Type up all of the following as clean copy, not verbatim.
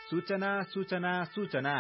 सूचना सूचना सूचना।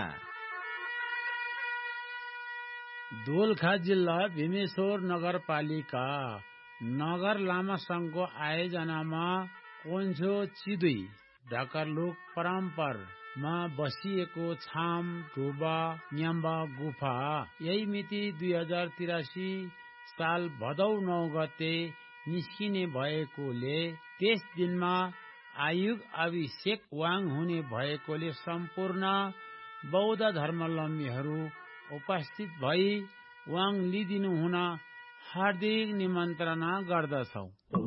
दोलखा जिल्ला भीमेश्वर नगरपालिका नगर लामा संघको आयोजनामा कोन्सो चिदुई ढाकरलुक परम्परमा बसिएको छाम ढुबा न्याम्बा गुफा यही मिति 2083 साल भदौ 9 गते निस्किने भएकोले त्यस दिनमा आयुग अभिषेक वाङ हुने भएकोले सम्पूर्ण बौद्ध धर्मावलम्बीहरू उपस्थित भई वाङ लिदिनु हुन हार्दिक निमन्त्रणा गर्दछौ।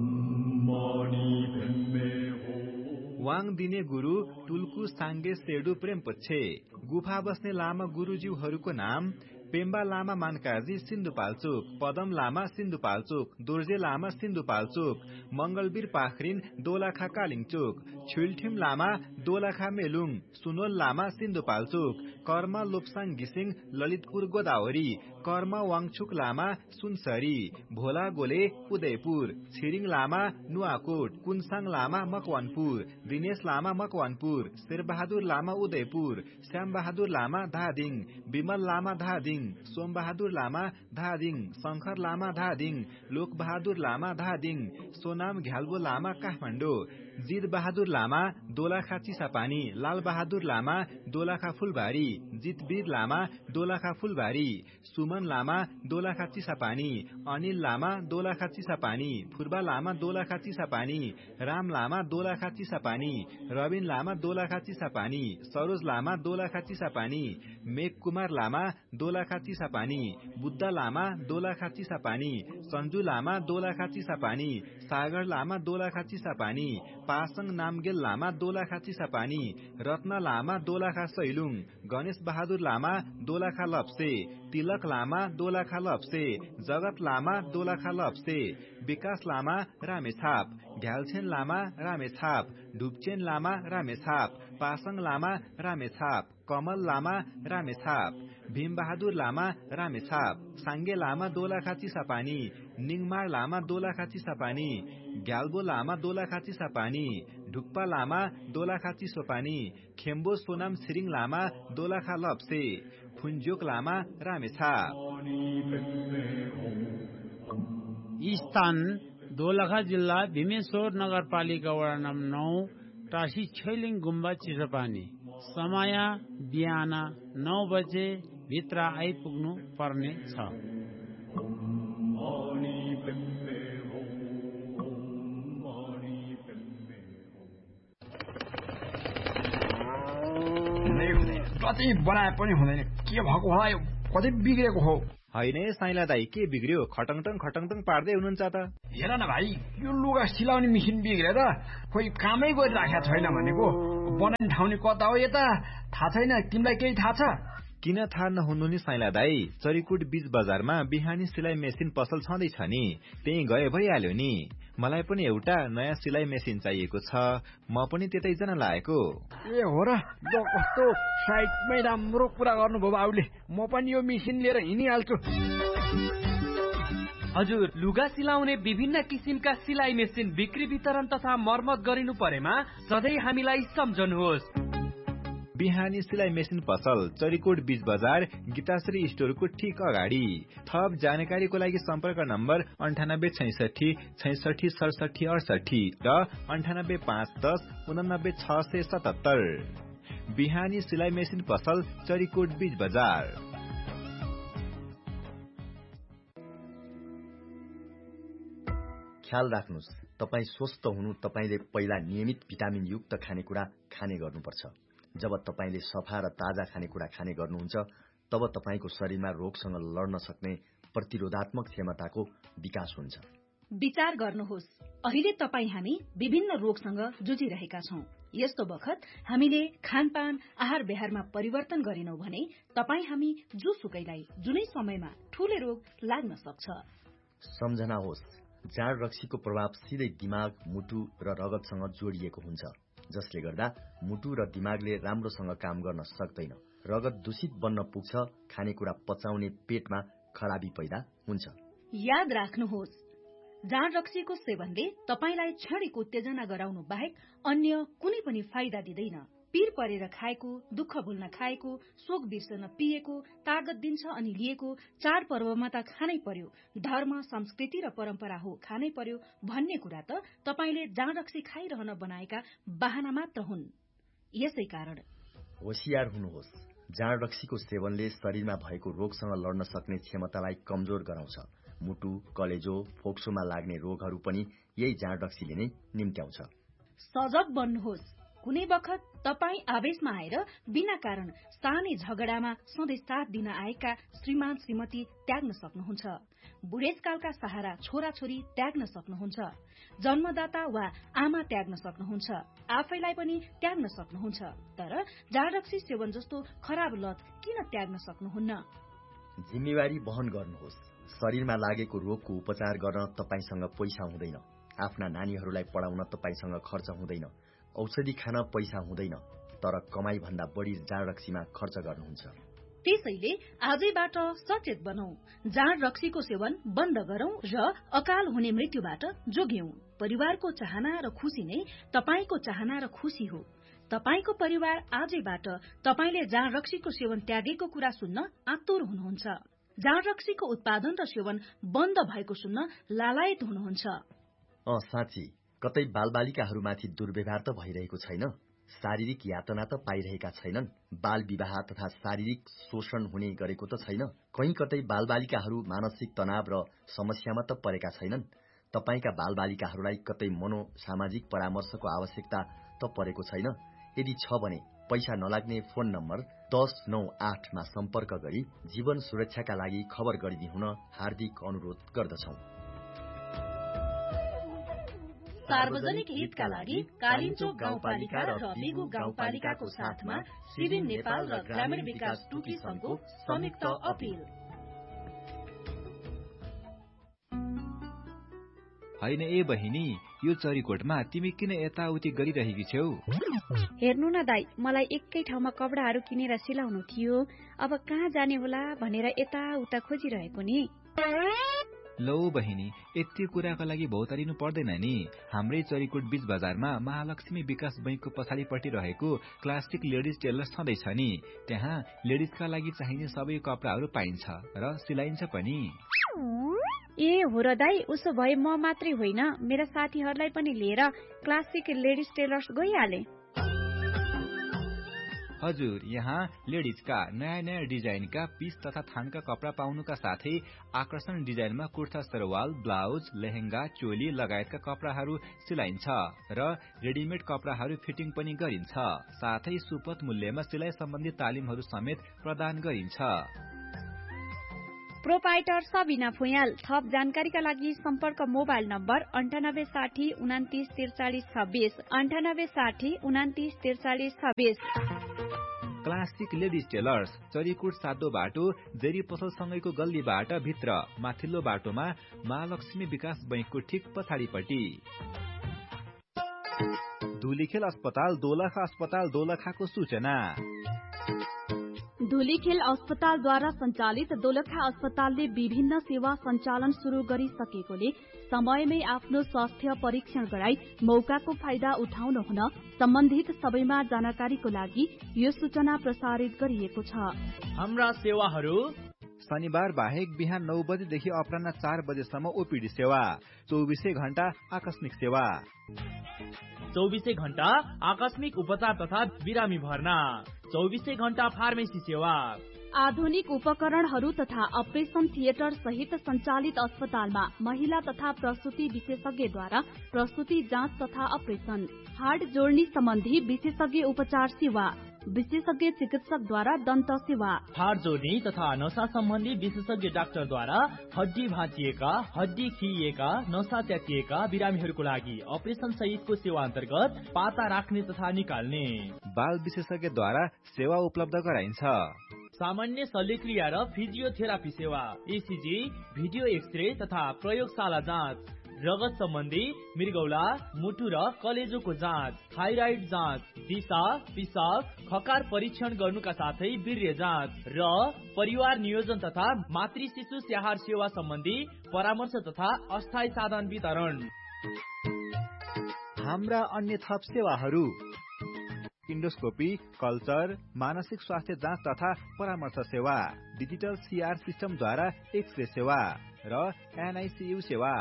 वाङ दिने गुरु टुल्कु साङ्गे सेडु प्रेमपुच्छे। गुफा बस्ने लामा गुरुज्यूहरूको नाम पेम्बा लामा मानकाजी सिन्धुपाल्चोक, पदम लामा सिन्धुपाल्चोक, दोर्जे लामा सिन्धुपाल्चोक, मंगलवीर पाखरिन दोलाखा कालिङचोक, छुइलठिम लामा दोलाखा मेलुङ, सुनोल लामा सिन्धुपाल्चोक, कर्म लोप्साङ गिसिङ ललितपुर गोदावरी, कर्म वाङछुक लामा सुनसरी, भोला गोले उदयपुर, छिरिङ लामा नुवाकोट, कुनसाङ लामा मकवानपुर, दिनेश लामा मकवानपुर, शेरबहादुर लामा उदयपुर, श्यामबहादुर लामा धादिङ, विमल लामा धादिङ, सोमबहादुर लामा धादिङ, शंकर लामा धादिङ, लोकबहादुर लामा धादिङ, सोनाम घ्याल्बो लामा काठमाडौँ, जित बहादुर लामा दोलाखा चिसापानी, लाल बहादुर लामा दोलाखा फुलबारी, जितवीर लामा दोलाखा फुलबारी, सुमन लामा दोलाखा चिसापानी, अनिल लामा दोलाखा चिसापानी, फुर्बा लामा दोलाखा चिसापानी, राम लामा दोलाखा चिसापानी, रविन लामा दोलाखा चिसापानी, सरोज लामा दोलाखा चिसापानी, मेघ कुमार लामा दोलाखा चिसापानी, बुद्ध लामा दोलाखा चिसापानी, सञ्जु लामा दोलाखा चिसापानी, सागर लामा दोलाखा चिसापानी, पासङ नामगेल लामा दोलाखा चिसापानी, रत्न लामा दोलाखा सैलुङ, गणेश बहादुर लामा दोलाखा लप्से, तिलक लामा दोलाखा लप्से, जगत लामा दोलाखा लप्से, विकास लामा रामेछाप, घ्यालछेन लामा रामेछाप, ढुपचेन लामा रामेछाप, पासङ लामा रामेछाप, कमल लामा रामेछाप, भीमबहादुर लामा रामेछाप, साङ्गे लामा दोलाखा चिसापानी, निङमार लामा दोलाखा चिसापानी, ग्याल्बो लामा दोलाखा चिसापानी, ढुक्पा लामा दोलाखा चिसोपानी, खेम्बो सोनाम छिरिङ लामा दोलाखा लप्से, फुन्जोक लामा रामेछाप। स्थान दोलखा जिल्ला भीमेश्वर नगरपालिका वडा नम्बर 9 टासी छैलिङ गुम्बा चिसोपानी। समय बिहान 9 बजे भित्र आइपुग्नु पर्ने छ। कति बनाए पनि हुँदैन, के भएको होला, यो कतै बिग्रेको हो। होइन साइला दाई, के बिग्रियो? खटङटङ खटङटङ पार्दै हुनुहुन्छ त। हेर न भाइ, यो लुगा सिलाउने मेसिन बिग्रेर खोइ कामै गरिराखेको छैन भनेको। बनाउने ठाउँ नि कता हो यता, थाहा छैन। तिमीलाई केही थाहा छ? किन थाहा नहुनु नि साइला दाई, चरीकोट बीच बजारमा बिहानी सिलाइ मेसिन पसल छँदैछ नि, त्यही गए भइहाल्यो नि। मलाई पनि एउटा नयाँ सिलाइ मेसिन चाहिएको छ, म पनि त्यतै जान लागेको। ए हो र, ल कस्तो साइडमै राम्रो कुरा गर्नुभयो बाबुले। म पनि यो मेसिन लिएर हिँडिहाल्छु। हजुर, लुगा सिलाउने विभिन्न किसिमका सिलाइ मेसिन बिक्री वितरण तथा मर्मत गरिनु परेमा सधैँ हामीलाई सम्झनुहोस्। बिहानी सिलाइ मेसिन पसल चरीकोट बीच बजार गीताश्री स्टोरको ठीक अगाडि। थप जानकारीको लागि सम्पर्क नम्बर 9866 66 67 68 र 98510 89 677। बिहानी सिलाइ मेसिन पसल चरीकोट बीच बजार। ख्याल राख्नुस्, तपाई स्वस्थ हुनु तपाईले पहिला नियमित भिटामिन युक्त खानेकुरा खाने गर्नुपर्छ। जब तपाईले सफा र ताजा खानेकुरा खाने गर्नुहुन्छ, तब तपाईको शरीरमा रोगसँग लड्न सक्ने प्रतिरोधात्मक क्षमताको विकास हुन्छ। विचार गर्नुहोस्, अहिले तपाई हामी विभिन्न रोगसँग जुझिरहेका छौं। यस्तो बखत हामीले खानपान आहार व्यवहारमा परिवर्तन गरिनौ भने तपाई हामी जुसुकैलाई जुनै समयमा ठूले रोग लाग्न सक्छ। सम्झना होस्, जाँड रक्सीको प्रभाव सिधै दिमाग, मुटु र रगतसँग जोडिएको हुन्छ, जसले गर्दा मुटु र दिमागले राम्रोसँग काम गर्न सक्दैन। रगत दूषित बन्न पुग्छ, खानेकुरा पचाउने पेटमा खराबी पैदा हुन्छ। याद राख्नुहोस्, जाँड रक्सीको सेवनले तपाईलाई क्षणिक उत्तेजना गराउनु बाहेक अन्य कुनै पनि फाइदा दिँदैन। पीर परेर खाएको, दुःख भुल्न खाएको, शोक बिर्सन पिएको, तागत दिन्छ अनि लिएको, चाडपर्वमा त खानै पर्यो, धर्म संस्कृति र परम्परा हो खानै पर्यो भन्ने कुरा त तपाईले जाँड रक्सी खाइरहन बनाएका बहाना मात्र हुन्। यसै कारण होशियार हुनुहोस्। जाँड रक्सीको सेवनले शरीरमा भएको रोगसँग लड्न सक्ने क्षमतालाई कमजोर गराउँछ। मुटु, कलेजो, फोक्सोमा लाग्ने रोगहरू पनि यही जाँड रक्सीले नै निम्त्याउँछ। सजग बन्नुहोस्। कुनै बखत तपाई आवेशमा आएर बिना कारण सानै झगडामा सधैँ साथ दिन आएका श्रीमान श्रीमती त्याग्न सक्नुहुन्छ। बुढेसकालका सहारा छोराछोरी त्याग्न सक्नुहुन्छ। जन्मदाता वा आमा त्याग्न सक्नुहुन्छ। आफैलाई पनि त्याग्न सक्नुहुन्छ। तर जाँड रक्सी सेवन जस्तो खराब लत किन त्याग्न सक्नुहुन्न? जिम्मेवारी वहन गर्नुहोस्। शरीरमा लागेको रोगको उपचार गर्न तपाईसँग पैसा हुँदैन। आफ्ना नानीहरूलाई पढाउन तपाईसँग खर्च हुँदैन। औषधि खान पैसा हुँदैन। तर कमाई भन्दा बढी जाँड रक्सीमा खर्च गर्नुहुन्छ। त्यसैले आजैबाट सचेत बनौं। जाँड रक्सीको सेवन बन्द गरौं र अकाल हुने मृत्युबाट जोग्यौं। परिवारको चाहना र खुशी नै तपाईको चाहना र खुशी हो। तपाईको परिवार आजैबाट तपाईले जाँड रक्सीको सेवन त्यागेको कुरा सुन्न आतुर हुनुहुन्छ। जाँड रक्सीको उत्पादन र सेवन बन्द भएको सुन्न लालायत हुनुहुन्छ। साँच्ची कतै बालबालिकाहरूमाथि दुर्व्यवहार त भइरहेको छैन? शारीरिक यातना त पाइरहेका छैनन्? बाल विवाह तथा शारीरिक शोषण हुने गरेको त छैन? कहीँ कतै बालबालिकाहरू मानसिक तनाव र समस्यामा त परेका छैनन्? तपाईका बालबालिकाहरूलाई कतै मनोसामाजिक परामर्शको आवश्यकता त परेको छैन? यदि छ भने पैसा नलाग्ने फोन नम्बर 1098 मा सम्पर्क गरी जीवन सुरक्षाका लागि खबर गरिदिनुहुन हार्दिक अनुरोध गर्दछौं। सार्वजनिक हितका लागि कालिन्चोक गाउँपालिका र बिगु गाउँपालिकाको साथमा सिबिन नेपाल र ग्रामीण विकास टुकी संघको संयुक्त अपील। हैन ए बहिनी, यो चरीकोटमा तिमी किन यताउति गरिरहेकी छेउ? हेर्नु न दाइ, मलाई एकै ठाउँमा कपडाहरू किनेर सिलाउनु थियो। अब कहाँ जाने होला भनेर यताउता खोजिरहेको नि। लौ बहिनी, यति कुराको लागि भौतारिनु पर्दैन नि। हाम्रै चरीकोट बीच बजारमा महालक्ष्मी विकास बैंकको पछाडिपट्टि रहेको क्लासिक लेडिज टेलर छँदैछ नि। त्यहाँ लेडिजका लागि चाहिने सबै कपडाहरू पाइन्छ र सिलाइन्छ पनि। ए हो र दाइ, उसो भए म मात्रै होइन, मेरा साथीहरूलाई पनि लिएर क्लासिक लेडिज टेलर्स गइहाले। हजुर, यहाँ लेडिजका नयाँ नयाँ डिजाइनका पीस तथा थानका कपडा पाउनुका साथै आकर्षण डिजाइनमा कुर्ता सरवाल, ब्लाउज, लेहेंगा, चोली लगायतका कपडाहरू सिलाइन्छ र रेडिमेड कपडाहरू फिटिङ पनि गरिन्छ। साथै सुपथ मूल्यमा सिलाइ सम्बन्धी तालिमहरू समेत प्रदान गरिन्छ। प्रोपाइटर सबिना फुयाल। थप जानकारीका लागि सम्पर्क mobile number 9860 29 43 26 9860 29 43 26। Classic ladies tailors, Charikot सातो बाटो, जेरी पसलसँगैको गल्लीबाट भित्र माथिल्लो बाटोमा महालक्ष्मी विकास बैंकको ठिक पछाडिपट्टि। धुलीखेल अस्पताल दोलखा अस्पताल दोलखाको सूचना। धुलीखेल अस्पतालद्वारा सञ्चालित दोलखा अस्पतालले विभिन्न सेवा सञ्चालन शुरू गरिसकेकोले समयमै आफ्नो स्वास्थ्य परीक्षण गराई मौकाको फाइदा उठाउन हुन सम्बन्धित सबैमा जानकारीको लागि यो सूचना प्रसारित गरिएको छ। हाम्रा सेवाहरू शनिबार बाहेक बिहान 9 बजेदेखि अपराह्न 4 बजेसम्म ओपीडी सेवा, 24 घण्टा आकस्मिक सेवा, 24 घण्टा आकस्मिक उपचार तथा बिरामी भर्ना, 24 घण्टा फार्मेसी सेवा। आधुनिक उपकरणहरू तथा अपरेशन थिएटर सहित सञ्चालित अस्पतालमा महिला तथा प्रसुति विशेषज्ञद्वारा प्रसुति जाँच तथा अपरेशन, हाड जोड्नी सम्बन्धी विशेषज्ञ उपचार सेवा, विशेषज्ञ चिकित्सकद्वारा दन्त सेवा, हाड जोड्नी तथा नसा सम्बन्धी विशेषज्ञ डाक्टरद्वारा हड्डी भाँचिएका, हड्डी खिलिएका, नसा च्यातिएका बिरामीहरूको लागि अपरेशन सहितको सेवा अन्तर्गत पाता राख्ने तथा निकाल्ने, बाल विशेषज्ञद्वारा सेवा उपलब्ध गराइन्छ। सामान्य शल्यक्रिया र फिजियोथेरापी सेवा, ECG, भिडियो एक्सरे तथा प्रयोगशाला जाँच, रगत सम्बन्धी मृगौला, मुटु र कलेजोको जाँच, थाइराइड जाँच, दिशा, पिसाब, खकार परीक्षण गर्नुका साथै वीर्य जाँच र परिवार नियोजन तथा मातृ शिशु स्याहार सेवा सम्बन्धी परामर्श तथा अस्थायी साधन वितरण। हाम्रा अन्य थप सेवाहरू इन्डोस्कोपी, कल्चर, मानसिक स्वास्थ्य जाँच तथा परामर्श सेवा, डिजिटल सीआर सिस्टमद्वारा एक्सरे सेवा र एनआईसीयू सेवा।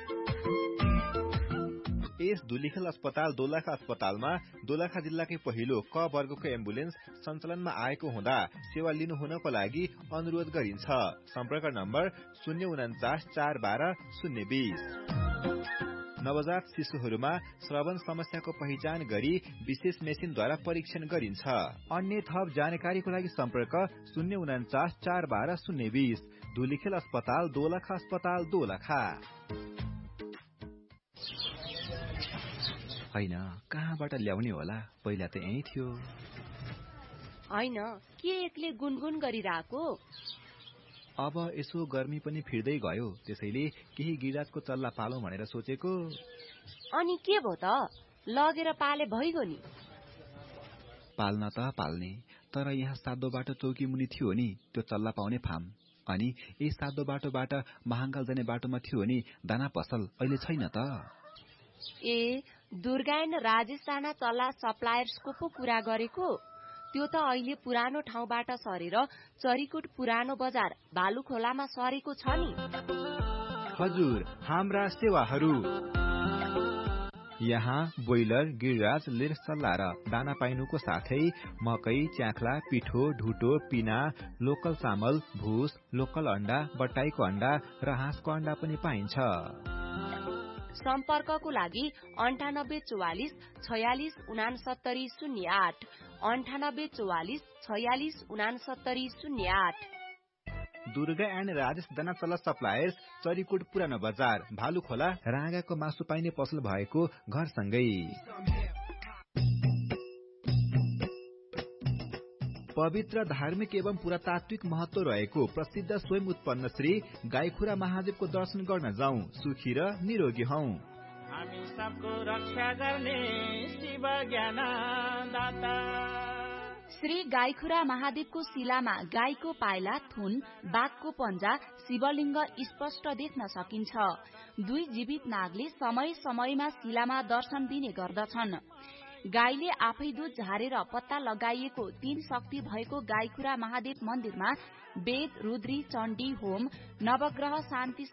यस धुलिखेल अस्पताल दोलखा अस्पतालमा दोलखा जिल्लाकै पहिलो क वर्गको एम्बुलेन्स सञ्चालनमा आएको हुँदा सेवा लिनु हुनको लागि अनुरोध गरिन्छ। सम्पर्क नम्बर 049 412 020। नवजात शिशुहरूमा श्रवण समस्याको पहिचान गरी विशेष मेसिनद्वारा परीक्षण गरिन्छ। अन्य थप जानकारीको लागि सम्पर्क 049 412 020। धुलिखेल अस्पताल दोलखा अस्पताल दोलखा। हैन, कहाँबाट ल्याउने होला? पहिला त यही थियो। हैन, के एक्लै गुनगुन गरिरहेको? अब यसो गर्मी पनि फिर्दै गयो, त्यसैले केही गिराजको चल्ला पालौं भनेर सोचेको। अनि के भो त? लगेर पाले भइगयो नि। पाल्न त पाल्ने, तर यहाँ सादो बाटो चौकी मुनि थियो नि त्यो चल्ला पाउने फार्म। अनि यही सादो बाटोबाट महाङ्गाल जाने बाटोमा थियो नि दाना पसल, अहिले छैन त। ए, दुर्गायन राजेश राणा चल्ला सप्लायर्सको पो कुरा गरेको? त्यो त अहिले पुरानो ठाउँबाट सरेर चरीकोट पुरानो बजार भालुखोलामा सरेको छ नि। हजुर, हाम्रा सेवाहरू यहाँ बोइलर, गिरिराज, लेर सल्ला र दाना पाइनुको साथै मकै, च्याख्ला, पिठो, ढुटो, पिना, लोकल चामल, भुस, लोकल अन्डा, बट्टाईको अन्डा र हाँसको अन्डा पनि पाइन्छ। सम्पर्कको लागि 9844 46 69 08 9844 46 69 08। दुर्गा एन्ड राजेश दाना चल्ला सप्लायर्स, चरीकोट पुरानो बजार भालुखोला, राँगाको मासु पाइने पसल भएको घरसँगै। पवित्र धार्मिक एवं पुरातात्विक महत्व रहेको प्रसिद्ध स्वयं उत्पन्न श्री गाईखुरा महादेवको दर्शन गर्न जाउँ, सुखी र निरोगी हौ। हामी सबको रक्षा गर्ने शिव ज्ञानदाता। श्री गाईखुरा महादेवको शिलामा गाईको पाइला, थुन, बाघको पञ्जा, शिवलिङ्ग स्पष्ट देख्न सकिन्छ। दुई जीवित नागले समय समयमा शिलामा दर्शन दिने गर्दछन्। गाईले आफै दूध झारेर पत्ता लगाइएको 3 शक्ति भएको गाईखुरा महादेव मन्दिरमा वेद, रुद्री, चण्डी होम, नवग्रह शान्ति